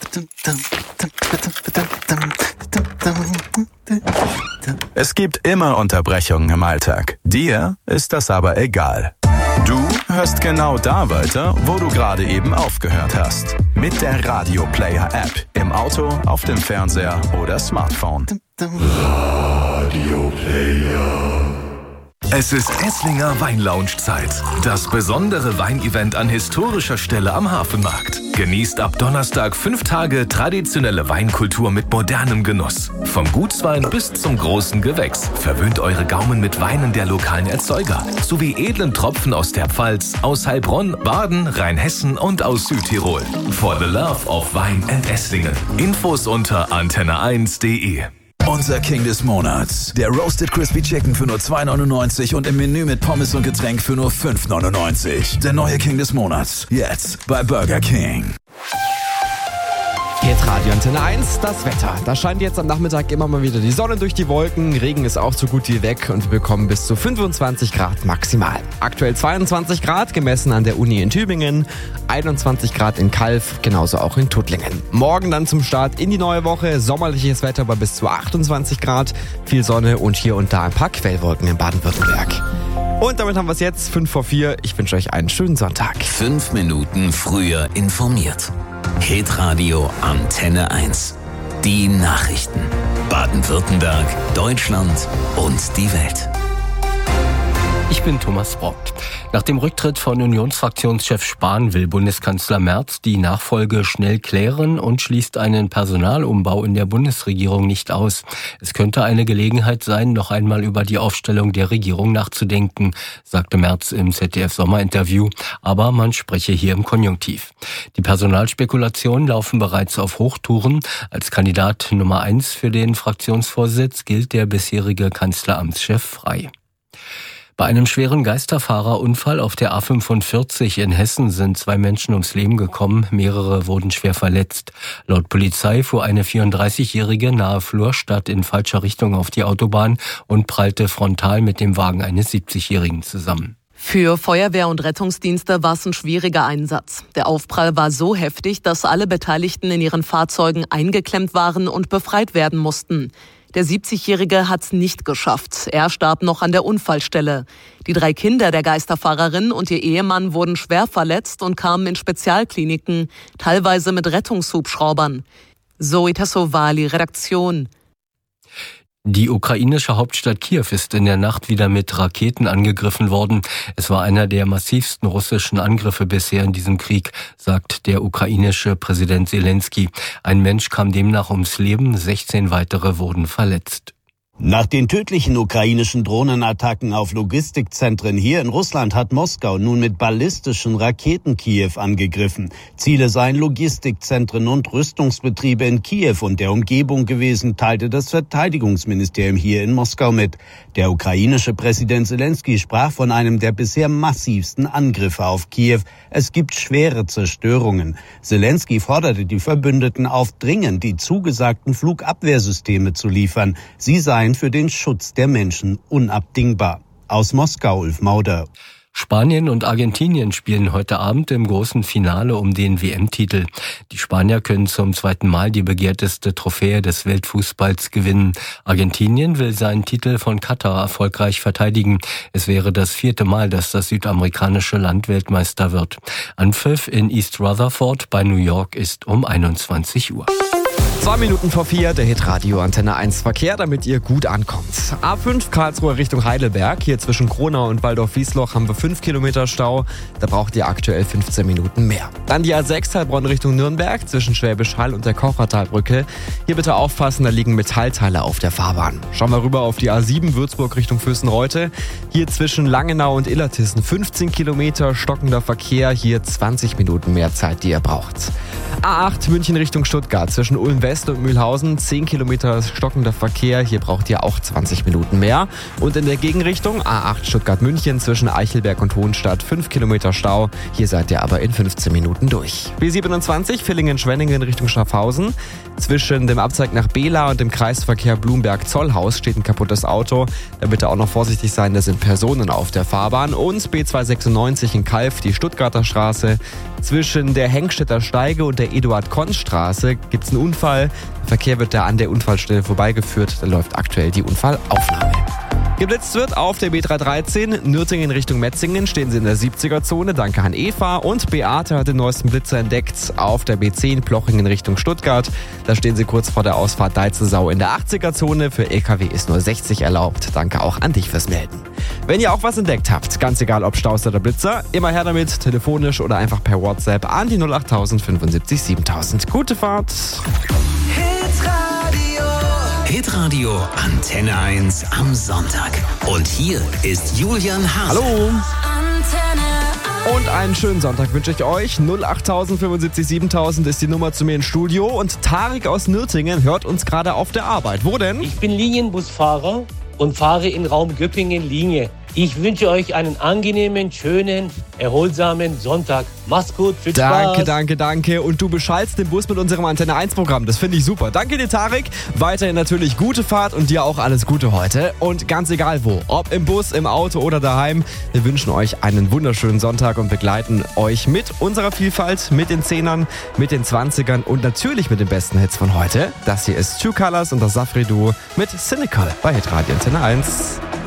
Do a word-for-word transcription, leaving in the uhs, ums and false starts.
Es gibt immer Unterbrechungen im Alltag. Dir ist das aber egal. Du hörst genau da weiter, wo du gerade eben aufgehört hast. Mit der Radio Player App. Im Auto, auf dem Fernseher oder Smartphone. Radio Player. Es ist Esslinger Weinlounge-Zeit. Das besondere Weinevent an historischer Stelle am Hafenmarkt. Genießt ab Donnerstag fünf Tage traditionelle Weinkultur mit modernem Genuss. Vom Gutswein bis zum großen Gewächs. Verwöhnt eure Gaumen mit Weinen der lokalen Erzeuger. Sowie edlen Tropfen aus der Pfalz, aus Heilbronn, Baden, Rheinhessen und aus Südtirol. For the love of Wein and Esslingen. Infos unter antenne eins punkt de. Unser King des Monats. Der Roasted Crispy Chicken für nur zwei neunundneunzig und im Menü mit Pommes und Getränk für nur fünf neunundneunzig. Der neue King des Monats. Jetzt bei Burger King. Jetzt Radio Antenne eins, das Wetter. Da scheint jetzt am Nachmittag immer mal wieder die Sonne durch die Wolken. Regen ist auch so gut wie weg und wir bekommen bis zu fünfundzwanzig Grad maximal. Aktuell zweiundzwanzig Grad, gemessen an der Uni in Tübingen. einundzwanzig Grad in Calw, genauso auch in Tuttlingen. Morgen dann zum Start in die neue Woche. Sommerliches Wetter bei bis zu achtundzwanzig Grad. Viel Sonne und hier und da ein paar Quellwolken in Baden-Württemberg. Und damit haben wir es jetzt, fünf vor vier. Ich wünsche euch einen schönen Sonntag. Fünf Minuten früher informiert. Hitradio Antenne eins. Die Nachrichten. Baden-Württemberg, Deutschland und die Welt. Ich bin Thomas Brock. Nach dem Rücktritt von Unionsfraktionschef Spahn will Bundeskanzler Merz die Nachfolge schnell klären und schließt einen Personalumbau in der Bundesregierung nicht aus. Es könnte eine Gelegenheit sein, noch einmal über die Aufstellung der Regierung nachzudenken, sagte Merz im Z D F-Sommerinterview, aber man spreche hier im Konjunktiv. Die Personalspekulationen laufen bereits auf Hochtouren. Als Kandidat Nummer eins für den Fraktionsvorsitz gilt der bisherige Kanzleramtschef Frey. Bei einem schweren Geisterfahrerunfall auf der A fünfundvierzig in Hessen sind zwei Menschen ums Leben gekommen, mehrere wurden schwer verletzt. Laut Polizei fuhr eine vierunddreißigjährige nahe Florstadt in falscher Richtung auf die Autobahn und prallte frontal mit dem Wagen eines siebzigjährigen zusammen. Für Feuerwehr und Rettungsdienste war es ein schwieriger Einsatz. Der Aufprall war so heftig, dass alle Beteiligten in ihren Fahrzeugen eingeklemmt waren und befreit werden mussten. Der siebzigjährige hat's nicht geschafft. Er starb noch an der Unfallstelle. Die drei Kinder der Geisterfahrerin und ihr Ehemann wurden schwer verletzt und kamen in Spezialkliniken, teilweise mit Rettungshubschraubern. Zoe Tassovali, Redaktion. Die ukrainische Hauptstadt Kiew ist in der Nacht wieder mit Raketen angegriffen worden. Es war einer der massivsten russischen Angriffe bisher in diesem Krieg, sagt der ukrainische Präsident Zelensky. Ein Mensch kam demnach ums Leben, sechzehn weitere wurden verletzt. Nach den tödlichen ukrainischen Drohnenattacken auf Logistikzentren hier in Russland hat Moskau nun mit ballistischen Raketen Kiew angegriffen. Ziele seien Logistikzentren und Rüstungsbetriebe in Kiew und der Umgebung gewesen, teilte das Verteidigungsministerium hier in Moskau mit. Der ukrainische Präsident Zelensky sprach von einem der bisher massivsten Angriffe auf Kiew. Es gibt schwere Zerstörungen. Zelensky forderte die Verbündeten auf, dringend die zugesagten Flugabwehrsysteme zu liefern. Sie seien für den Schutz der Menschen unabdingbar. Aus Moskau, Ulf Mauder. Spanien und Argentinien spielen heute Abend im großen Finale um den W M-Titel. Die Spanier können zum zweiten Mal die begehrteste Trophäe des Weltfußballs gewinnen. Argentinien will seinen Titel von Katar erfolgreich verteidigen. Es wäre das vierte Mal, dass das südamerikanische Land Weltmeister wird. Anpfiff in East Rutherford bei New York ist um einundzwanzig Uhr. Zwei Minuten vor vier, der Hitradio Antenne eins Verkehr, damit ihr gut ankommt. A fünf Karlsruhe Richtung Heidelberg. Hier zwischen Kronau und Waldorf-Wiesloch haben wir fünf Kilometer Stau. Da braucht ihr aktuell fünfzehn Minuten mehr. Dann die A sechs Heilbronn Richtung Nürnberg zwischen Schwäbisch Hall und der Kochertalbrücke. Hier bitte aufpassen, da liegen Metallteile auf der Fahrbahn. Schauen wir rüber auf die A sieben Würzburg Richtung Vößen-Reute. Hier zwischen Langenau und Illertissen fünfzehn Kilometer stockender Verkehr. Hier zwanzig Minuten mehr Zeit, die ihr braucht. A acht München Richtung Stuttgart zwischen Ulm West und Mühlhausen zehn Kilometer stockender Verkehr. Hier braucht ihr auch zwanzig Minuten mehr. Und in der Gegenrichtung A acht Stuttgart-München zwischen Eichelberg und Hohenstadt fünf Kilometer Stau. Hier seid ihr aber in fünfzehn Minuten durch. B siebenundzwanzig Villingen-Schwenningen Richtung Schaffhausen. Zwischen dem Abzweig nach Bela und dem Kreisverkehr Blumberg-Zollhaus steht ein kaputtes Auto. Da bitte auch noch vorsichtig sein, da sind Personen auf der Fahrbahn. Und B zweihundertsechsundneunzig in Calw, die Stuttgarter Straße. Zwischen der Hengstedter Steige und der Eduard-Konz-Straße gibt es einen Unfall. Der Verkehr wird da an der Unfallstelle vorbeigeführt. Da läuft aktuell die Unfallaufnahme. Geblitzt wird auf der B dreihundertdreizehn, Nürtingen Richtung Metzingen, stehen sie in der siebziger-Zone, danke an Eva. Und Beate hat den neuesten Blitzer entdeckt auf der B zehn, Plochingen Richtung Stuttgart. Da stehen sie kurz vor der Ausfahrt Deitzelsau in der achtziger-Zone, für L K W ist nur sechzig erlaubt. Danke auch an dich fürs Melden. Wenn ihr auch was entdeckt habt, ganz egal ob Staus oder Blitzer, immer her damit, telefonisch oder einfach per WhatsApp an die null achttausend fünfundsiebzig siebentausend. Gute Fahrt! Hitradio Antenne eins am Sonntag. Und hier ist Julian Hase. Hallo! Und einen schönen Sonntag wünsche ich euch. null achttausend fünfundsiebzig siebentausend ist die Nummer zu mir ins Studio. Und Tarek aus Nürtingen hört uns gerade auf der Arbeit. Wo denn? Ich bin Linienbusfahrer und fahre in Raum Göppingen-Linie. Ich wünsche euch einen angenehmen, schönen, erholsamen Sonntag. Macht's gut, viel Spaß. Danke, danke, danke. Und du beschallst den Bus mit unserem Antenne eins Programm. Das finde ich super. Danke dir, Tarek. Weiterhin natürlich gute Fahrt und dir auch alles Gute heute. Und ganz egal wo, ob im Bus, im Auto oder daheim, wir wünschen euch einen wunderschönen Sonntag und begleiten euch mit unserer Vielfalt, mit den Zehnern, mit den Zwanzigern und natürlich mit den besten Hits von heute. Das hier ist True Colors und das Safri Duo mit Cynical bei Hitradio Antenne eins.